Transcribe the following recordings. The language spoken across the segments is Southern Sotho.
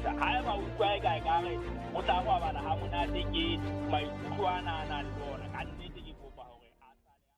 hlalosa ha ba utlwa e ka re o tla go bana ha monate ke maikutlo a nana le bona ka nnete ke kopa hore a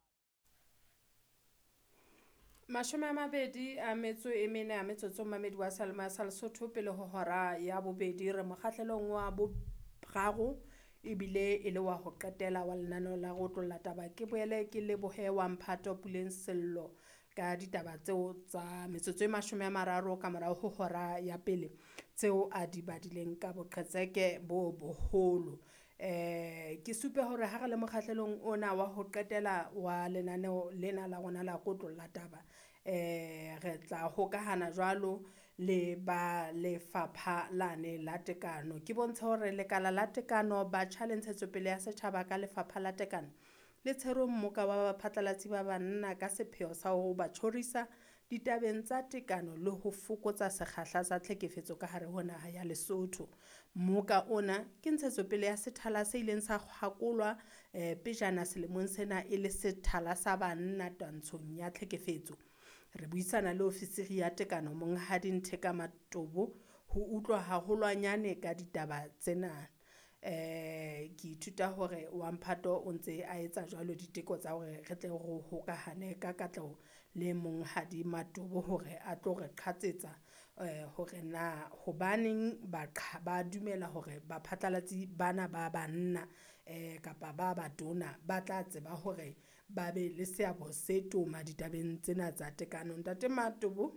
Mashome a mabedi a metso e mene a metsotso mamedi wa Salma sa Lesotho pele ho hora ya bobedi re mokgahlelong wa boraro ebile e le wa ho qetela wa lenaneo la go tlolla taba ke boele ke lebohe wa Mphato Puleng Sello ka ditaba tseo tsa metsotso e 30 ka morao ho hora ya pele tseo a di badileng ka boqhetseke bo boholo. Ke supe hore ha re le mokgahlelong ona wa ho qetela wa lenaneo lena la rona la go tlolla taba re tla hokahana jwalo le ba lefapha lane la tekano ke bontshe hore lekala la tekano ba challenge pele ya setjhaba ka lefapha la tekano le tshero mmoka wa baphatlalatsi ba banna ka sepheo sa ho ba tshorisa ditabeng tsa tekano le ho fokotsa sekgahla sa tlhekefetso ka hare ho naha ya Lesotho. Mmoka ona ke ntshetsopele ya sethala se ileng sa kgakolwa pejana selemong sena e le sethala sa banna twantshong ya tlhekefetso. Re buisana le ofisiri ya tekano Monghadi Ntheka Matobo ho utlwa haholwanyane ka ditaba tsena. Ke ithuta hore wa Mphato o ntse a etsa jwalo diteko tsa hore re tle ho hokahane ka katleho le Monghadi Matobo hore a tlo re qhatsetsa hore na hobaneng ba dumela hore baphatlalatsi bana ba banna kapa ba batona ba tla tseba hore ba be le seabo se toma ditabeng tsena tsa tekano. Ntate Matobo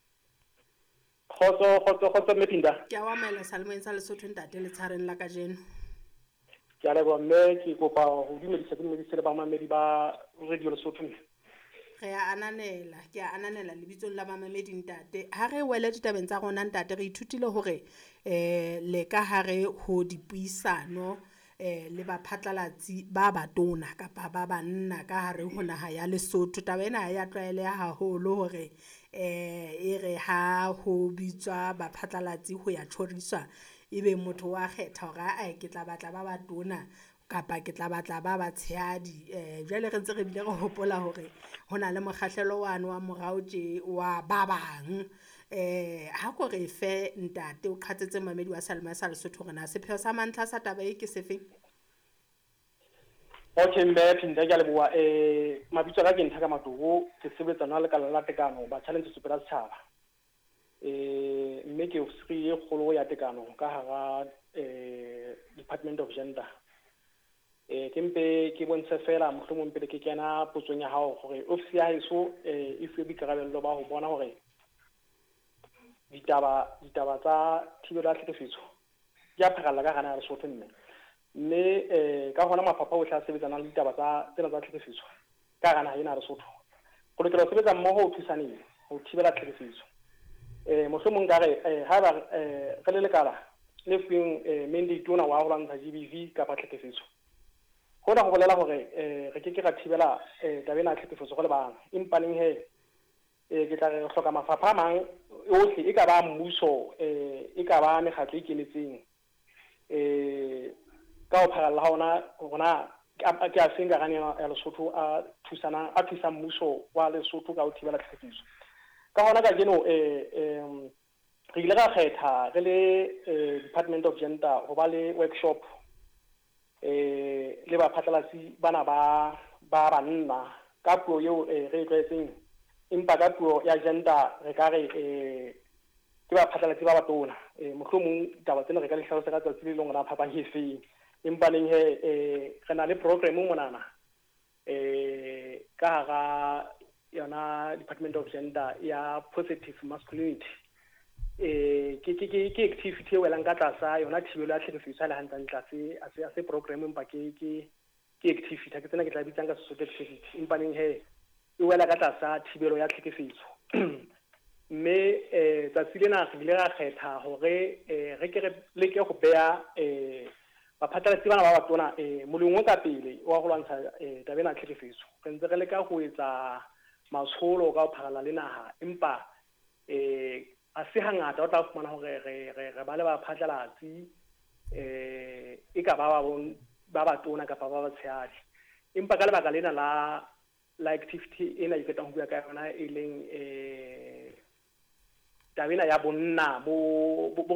Khotso Mepinda. Ke a mamela Salmong sa Lesotho ntate le tshareng la kajeno. Ke a leboha mme ke kopa ho dumedisa le ba mamedi ba Radio Lesotho. Re a ananela ke a ananela lebitsong la mamedi ntate ha re wele ditabeng tsa rona ntate re ithutile hore le ka hare ho dipuisano le baphatlalatsi ba batona kapa ba banna ka hare ho naha ya Lesotho. Taba ena ya tlwaeleha haholo hore e re ha ho bitswa baphatlalatsi ho ya tjhoriswa ebe motho wa kgetha hore a ke tla batla ba batona kapa ke tla batla ba batshehadi. Jwale re ntse re bile re hopola hore hona le mokgahlelo wa morao tje wa ba bang ha ko re fe ntate o qhatsetse mamedi wa Salma sa Lesotho hore na sepheo sa mantlha sa taba e ke sefe. Okay Mepinda ke a leboha mabitso ka ke Ntheka Matobo ke sebetsana le lekala la tekano ba challenge supela setjhaba mme ke ofisiri e kgolo ya tekano ka hara Department of Gender. Ke mpe ke bontshe fela mohlomong pele ke kena potsong ya hao hore ofisi ya heso e fuwe boikarabello ba ho bona hore ditaba tsa thibelo ya tlhekefetso di a phagalla ka hana ya Lesotho mme ka hona mafapha ohle a sebetsana le ditaba tsena tsa tlhekefetso ka hana ha ena Lesotho go lokela ho sebetsa mmoho ho thusaneng ho thibela tlhekefetso. Mohlomong ka re ha ba re le lekala le fuweng mandate ona wa ho lwantsha GBV kapa tlhekefetso hona go bolela hore re ke ra thibela tabena tlhekefetso go le bang empaneng ke tla re hloka mafapha mang ohle e ka ba mmuso e ka ba mekgatlo e kenetseng ka ho phagalla ha hona ke a senga gane ya Lesotho a thusa mmuso wa Lesotho ka ho thibela tlhekefetso ka hona ka geno re ile ra kgetha re le Department of Gender ho ba le workshop le baphatlalatsi bana ba banna ka puo eo re tlwaetseng empa ka puo ya gender re ka re ke baphatlalatsi ba batona mohlomong taba tsena re ka le hlalosa ka tsatsi le leng hona phapang e feng empa neng re na le program monana ka hara yona Department of Gender ya positive masculinity ke activity e welang ka tlasa yona thibelo ya tlhekefetso le hantle a se program empa ke activity ke tsena ke tla bitsang ka Sesotho activity empa neng e wela ka tlasa thibelo ya tlhekefetso mme tsatsi lena re ile ra kgetha hore re ke re leke go beya baphatlalatsi bana ba batona moleng o ka pele wa go lwantsha tabena tlhekefetso re ntse re leka go etsa matsholo ka ho phagala le naha empa a se hangata o tla fumana hore re ba le baphatlalatsi e ka ba batona kapa ba batshehadi empa ka lebaka lena la activity ena e fetang ho bua ka yona e leng tabena ya bonna bo